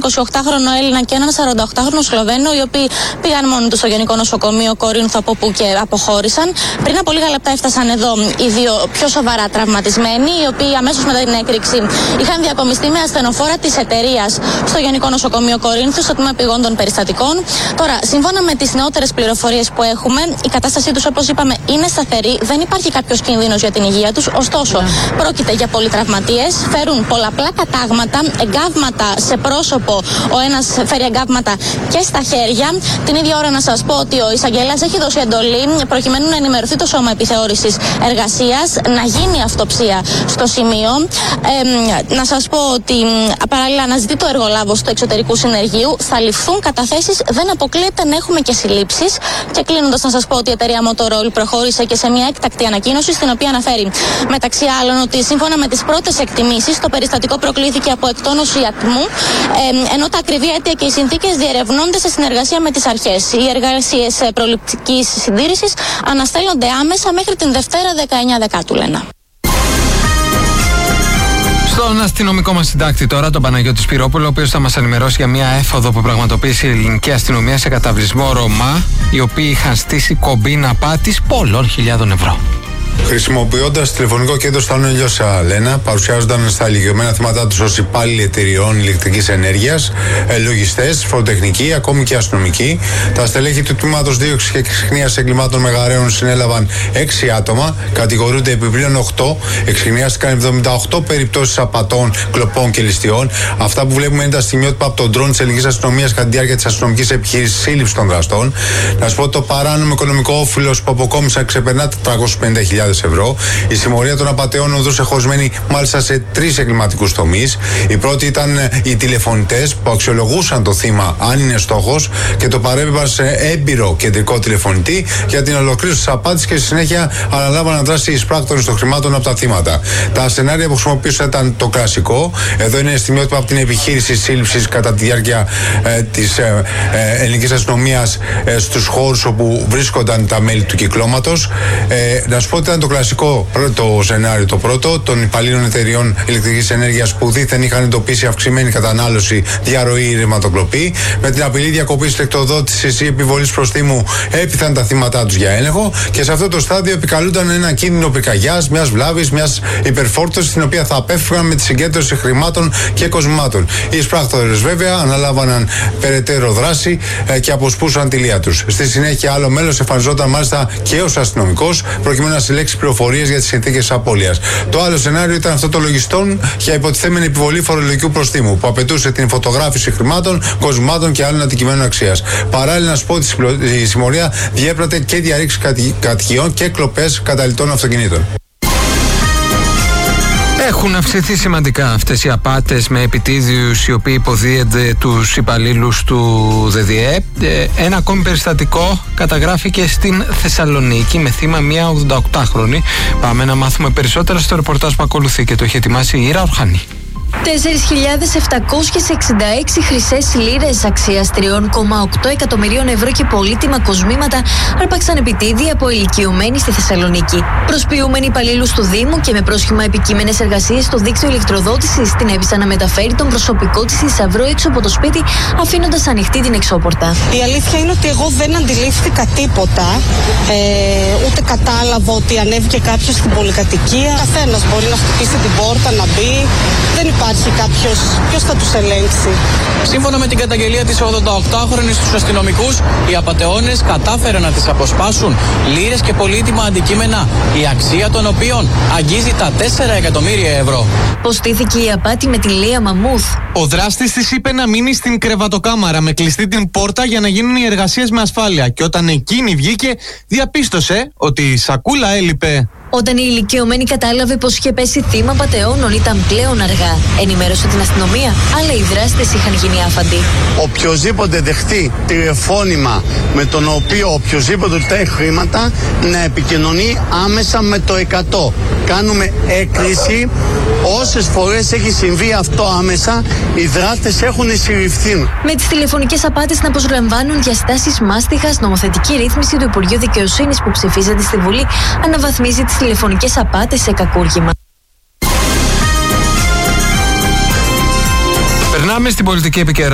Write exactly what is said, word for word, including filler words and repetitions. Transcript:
εικοσιοκτάχρονο Έλληνα και έναν σαρανταοκτάχρονο Σλοβαίνο, οι οποίοι πήγαν μόνοι τους στο Γενικό Νοσοκομείο Κορίνθου, από που και αποχώρησαν. Πριν από λίγα λεπτά έφτασαν εδώ οι δύο πιο σοβαρά τραυματισμένοι, οι οποίοι αμέσως μετά την έκρηξη είχαν διακομιστεί με ασθενοφόρα της εταιρείας στο Γενικό Νοσοκομείο Κορίνθου, στο τμήμα επιγόντων περιστατικών. Τώρα, σύμφωνα με τις νεότερες πληροφορίες που έχουμε, η κατάστασή τους, όπως είπαμε, είναι σταθερή. Δεν υπάρχει κάποιος κίνδυνος για την υγεία τους. Ωστόσο, yeah. πρόκειται για πολυτραυματίες, φέρουν πολλαπλά κατάγματα, εγκάβματα σε πρόσωπο. Ο ένας φέρει εγκάβματα και στα χέρια. Την ίδια ώρα, να σας πω ότι ο εισαγγελέας έχει δώσει εντολή προκειμένου να ενημερωθεί το Σώμα Επιθεώρησης Εργασίας, να γίνει αυτοψία στο σημείο. Ε, να σας πω ότι παράλληλα αναζητεί το εργολάβος του εξωτερικού συνεργείου. Θα ληφθούν καταθέσεις, δεν αποκλείεται να έχουμε και συλλήψεις. Και κλείνοντας, να σας πω ότι η εταιρεία Motorola προχώρησε και σε μια έκτακτη ανακοίνωση, στην οποία αναφέρει μεταξύ άλλων ότι σύμφωνα με τις πρώτες εκτιμήσεις, το περιστατικό προκλήθηκε από εκτόνωση ατμού, ε, ενώ τα ακριβή αίτια και οι συνθήκες διερευνώνται σε συνεργασία με τις αρχές. Οι εργασίες προληπτικής συντήρησης αναστέλλονται άμεσα μέχρι την Δευτέρα δεκαεννιά Δεκάτου, λένε. Στον αστυνομικό μας συντάκτη τώρα, τον Παναγιώτη Σπυρόπουλο, ο οποίος θα μας ενημερώσει για μια έφοδο που πραγματοποίησε η ελληνική αστυνομία σε καταβλισμό Ρωμά, οι οποίοι είχαν στήσει κομπίνα απάτης πολλών χιλιάδων ευρώ. Χρησιμοποιώντας τηλεφωνικό κέντρο στα Λιώσα Λένα, παρουσιάζονταν στα ηλικιωμένα θύματα τους ως υπάλληλοι εταιριών ηλεκτρικής ενέργειας, λογιστές, φοροτεχνικοί, ακόμη και αστυνομικοί. Τα στελέχη του τμήματος δίωξης και εξυχνίασης εγκλημάτων μεγαρέων συνέλαβαν έξι άτομα, κατηγορούνται επιπλέον οκτώ, εξυχνιάστηκαν εβδομήντα οκτώ περιπτώσεις απατών, κλοπών και ληστειών. Αυτά που βλέπουμε είναι τα στιγμιότυπα από τον ντρόν της ελληνικής αστυνομίας κατά τη διάρκεια της αστυνομικής επιχείρησης σύλληψης των δραστών. Να σου πω, το παράνομο οικονομικό όφελος που αποκόμισαν ξεπερνά τετρακόσιες πενήντα χιλιάδες ευρώ. Η συμμορία των απατεών οδούσε χωρισμένη μάλιστα σε τρεις εγκληματικούς τομείς. Η πρώτη ήταν οι τηλεφωνητές που αξιολογούσαν το θύμα αν είναι στόχος και το παρέπεμπαν σε έμπειρο κεντρικό τηλεφωνητή για την ολοκλήρωση της απάτης και στη συνέχεια αναλάβαν δράση εις πράκτορες των χρημάτων από τα θύματα. Τα σενάρια που χρησιμοποιούσαν ήταν το κλασικό. Εδώ είναι στιγμιότυπα από την επιχείρηση σύλληψης κατά τη διάρκεια ε, της ε, ε, ελληνικής αστυνομίας ε, στους χώρους όπου βρίσκονταν τα μέλη του κυκλώματος. Ε, να σου πω ότι ήταν το κλασικό πρώτο σενάριο, το πρώτο των υπαλλήλων εταιριών ηλεκτρικής ενέργειας που δήθεν είχαν εντοπίσει αυξημένη κατανάλωση, διαρροή ή ρηματοκλοπή. Με την απειλή διακοπής τεκτοδότησης ή επιβολής προστίμου έπειθαν τα θύματα τους για έλεγχο και σε αυτό το στάδιο επικαλούνταν ένα κίνδυνο πυρκαγιάς, μιας βλάβης, μιας υπερφόρτωσης, την οποία θα απέφυγαν με τη συγκέντρωση χρημάτων και κοσμημάτων. Οι εισπράκτορες βέβαια αναλάβαναν περαιτέρω δράση ε, και αποσπούσαν τη λία τους. Στη συνέχεια, άλλο μέλος εμφανιζόταν μάλιστα και ως αστυνομικός, προκειμένου να συλλέξει πληροφορίες για τις συνθήκες απώλειας. Το άλλο σενάριο ήταν αυτό των λογιστών για υποτιθέμενη επιβολή φορολογικού προστίμου, που απαιτούσε την φωτογράφηση χρημάτων, κοσμημάτων και άλλων αντικειμένων αξίας. Παράλληλα, να σου πω ότι η συμμορία διέπρατε και διαρρήξη κατοικιών και κλοπές καταλυτών αυτοκινήτων. Έχουν αυξηθεί σημαντικά αυτές οι απάτες με επιτίδιους οι οποίοι υποδίονται τους υπαλλήλους του ΔΔΕ. Ένα ακόμη περιστατικό καταγράφηκε στην Θεσσαλονίκη με θύμα μια ογδονταοκτάχρονη. Πάμε να μάθουμε περισσότερα στο ρεπορτάζ που ακολουθεί και το έχει ετοιμάσει η Ήρα Ορχανή. τέσσερις χιλιάδες επτακόσιες εξήντα έξι χρυσές λίρες αξίας τρία κόμμα οκτώ εκατομμυρίων ευρώ και πολύτιμα κοσμήματα άρπαξαν επιτίδη από ηλικιωμένοι στη Θεσσαλονίκη. Προσποιούμενοι υπαλλήλους του Δήμου και με πρόσχημα επικείμενες εργασίες στο δίκτυο ηλεκτροδότησης την έπεισαν να μεταφέρει τον προσωπικό της θησαυρό έξω από το σπίτι, αφήνοντας ανοιχτή την εξώπορτα. Η αλήθεια είναι ότι εγώ δεν αντιλήφθηκα τίποτα, ε, ούτε κατάλαβα ότι ανέβηκε κάποιος στην πολυκατοικία. Καθένας μπορεί να χτυπήσει την πόρτα, να μπει. Δεν υπάρχει κάποιος, ποιος θα τους ελέγξει. Σύμφωνα με την καταγγελία της ογδονταοκτάχρονης στους αστυνομικούς, οι απατεώνες κατάφεραν να τις αποσπάσουν λίρες και πολύτιμα αντικείμενα, η αξία των οποίων αγγίζει τα τέσσερα εκατομμύρια ευρώ. Πώς στήθηκε η απάτη με την Λία Μαμούθ? Ο δράστης της είπε να μείνει στην κρεβατοκάμαρα με κλειστή την πόρτα για να γίνουν οι εργασίες με ασφάλεια, και όταν εκείνη βγήκε, διαπίστωσε ότι η σακούλα έλειπε. Όταν η ηλικιωμένη κατάλαβε πως είχε πέσει θύμα πατεώνων, ήταν πλέον αργά. Ενημέρωσε την αστυνομία, αλλά οι δράστες είχαν γίνει άφαντοι. Οποιοςδήποτε δεχτεί τηλεφώνημα με τον οποίο οποιοςδήποτε του έχει χρήματα, να επικοινωνεί άμεσα με το εκατό. Κάνουμε έκκληση. Όσες φορές έχει συμβεί αυτό άμεσα, οι δράστες έχουν συλληφθεί. Με τις τηλεφωνικές απάτες να προσλαμβάνουν διαστάσεις μάστιχας, νομοθετική ρύθμιση του Υπουργείου Δικαιοσύνης που ψηφίζεται στη Βουλή αναβαθμίζει τις τηλεφωνικές απάτες σε κακούργημα. Περνάμε στην πολιτική επικαιρότητα.